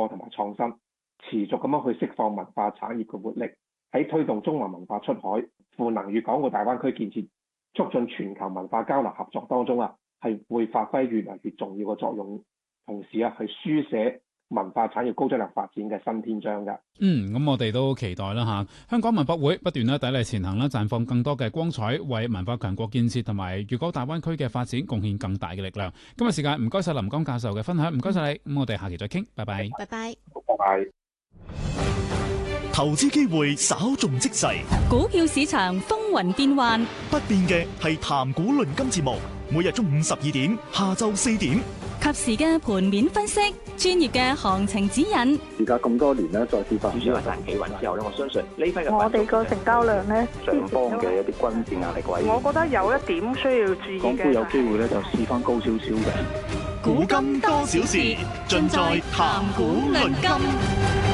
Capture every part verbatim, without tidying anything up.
破同埋創新，持續咁樣去釋放文化產業嘅活力，喺推動中華文化出海、賦能粵港澳大灣區建設、促進全球文化交流合作當中啊，係會發揮越嚟越重要嘅作用，同時啊，係書寫文化產業高質量發展嘅新篇章㗎。 嗯，咁我哋都期待啦嚇，香港文博會不斷咧砥礪前行啦，綻放更多嘅光彩，為文化強國建設同埋粵港大灣區嘅發展貢獻更大嘅力量。今日時間唔該晒林江教授嘅分享，唔該晒你。咁我哋下期再傾，拜拜。 拜拜。 拜拜。 投資機會稍縱即逝， 股票市場風雲變幻， 不變嘅係談股論金節目，每日中午十二點，下晝四點， 及時嘅盤面分析，專業嘅行情指引。 而家咁多年咧，再跌翻， 主要係大企穩之後咧，我相信呢批嘅我哋個成交量咧， 上方嘅一啲均線壓力位， 我覺得有一點需要注意嘅。 港股有機會咧，就試翻高少少嘅。 股金多少事，盡在談股論金。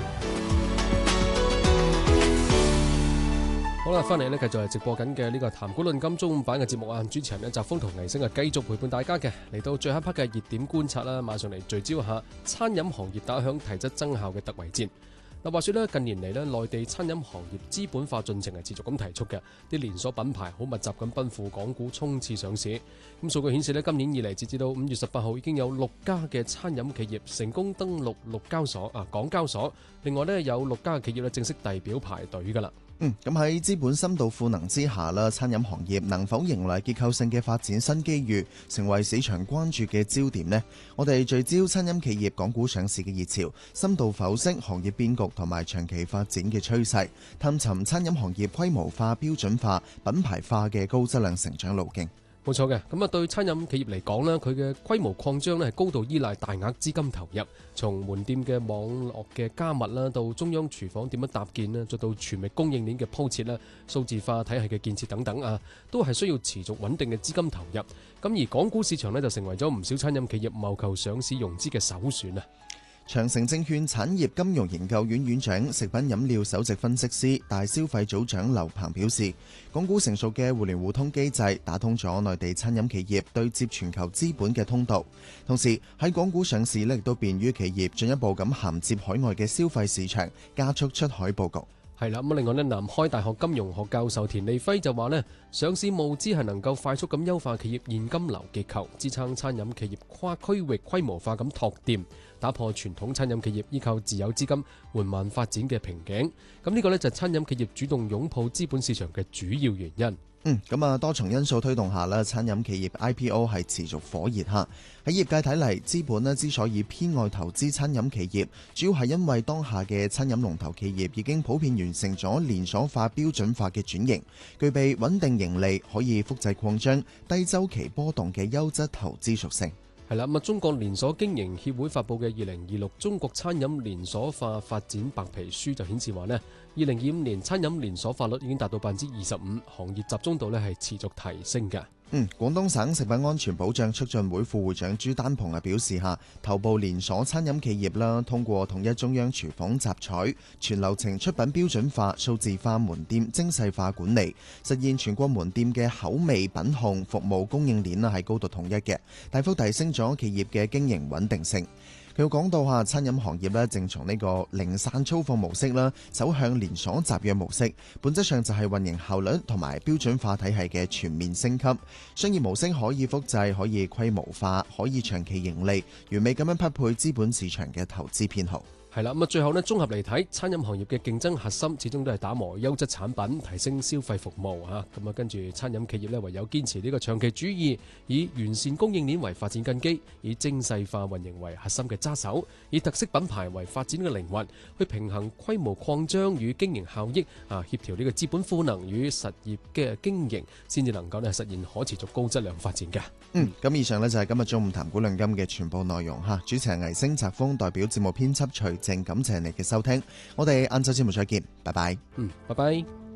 好啦，翻嚟呢，繼續係直播緊嘅呢個談股論金中午版嘅節目啊！主持人呢，澤峰同倪星啊，繼續陪伴大家嘅，嚟到最後一 part 嘅熱點觀察啦，馬上嚟聚焦下餐飲行業打響提質增效嘅突圍戰。嗱，話說呢，近年嚟呢，內地餐飲行業資本化進程係持續咁提速嘅，啲連鎖品牌好密集咁奔赴港股衝刺上市。咁數據顯示呢，今年以嚟截至到五月十八號，已經有六家嘅餐飲企業成功登陸陸交所啊，港交所。另外呢，有六家嘅企業呢正式遞表排隊噶啦。 嗯，咁喺資本深度賦能之下啦，餐飲行業能否迎來結構性嘅發展新機遇，成為市場關注嘅焦點呢？我哋聚焦餐飲企業港股上市嘅熱潮，深度剖析行業變局同埋長期發展嘅趨勢，探尋餐飲行業規模化、標準化、品牌化嘅高質量成長路徑。 冇錯嘅，咁啊對餐飲企業嚟講呢，佢嘅規模擴張呢係高度依賴大額資金投入，從門店嘅網絡嘅加密啦，到中央廚房點樣搭建啦，再到全域供應鏈嘅鋪設啦、數字化體系嘅建設等等啊，都係需要持續穩定嘅資金投入。咁而港股市場呢，就成為咗唔少餐飲企業謀求上市融資嘅首選啊！ 長城證券產業金融研究院院長、食品飲料首席分析師、大消費組長劉鵬表示，港股成熟嘅互聯互通機制打通咗內地餐飲企業對接全球資本嘅通道，同時喺港股上市亦都便於企業進一步咁銜接海外嘅消費市場，加速出海佈局。 係啦，咁另外呢，南開大學金融學教授田利輝就話呢，上市募資係能夠快速咁優化企業現金流結構，支撐餐飲企業跨區域規模化咁拓店，打破傳統餐飲企業依靠自有資金緩慢發展嘅瓶頸。咁呢個呢，就係餐飲企業主動擁抱資本市場嘅主要原因。 嗯，咁啊，多重因素推動下咧，餐飲企業 I P O 係持續火熱嚇。喺業界睇嚟，資本咧之所以偏愛投資餐飲企業，主要係因為當下嘅餐飲龍頭企業已經普遍完成咗連鎖化、標準化嘅轉型，具備穩定盈利、可以複製擴張、低周期波動嘅優質投資屬性。 係啦，咁啊，中國連鎖經營協會發布嘅二零二六中國餐飲連鎖化發展白皮書就顯示話呢，二零二五年餐飲連鎖化率已經達到百分之二十五，行業集中度呢係持續提升嘅。 嗯，廣東省食品安全保障促進會副會長朱丹鵬啊表示下，頭部連鎖餐飲企業啦，通過統一中央廚房集採、全流程出品標準化、數字化門店精細化管理，實現全國門店嘅口味品控服務供應鏈啦係高度統一嘅，大幅提升咗企業嘅經營穩定性。佢講到下餐飲行業咧，正從呢個零散粗放模式啦，走向連鎖集約模式，本質上就係運營效率同埋標準化體系嘅全面升級。商業模式可以複製，可以規模化，可以長期盈利，完美咁樣匹配資本市場嘅投資偏好。 係啦，咁啊，最後呢，綜合嚟睇，餐飲行業嘅競爭核心始終都係打磨優質產品，提升消費服務啊。咁啊，跟住餐飲企業呢，唯有堅持呢個長期主義，以完善供應鏈為發展根基，以精細化運營為核心嘅揸手，以特色品牌為發展嘅靈魂，去平衡規模擴張與經營效益啊，協調呢個資本賦能與實業嘅經營，先至能夠呢實現可持續高質量發展嘅。 嗯，咁以上呢，就係今日中午談股論金嘅全部內容嚇。主持人倪星澤峰代表節目編輯徐靜，感謝你嘅收聽。我哋晏晝節目再見，拜拜。 嗯，拜拜。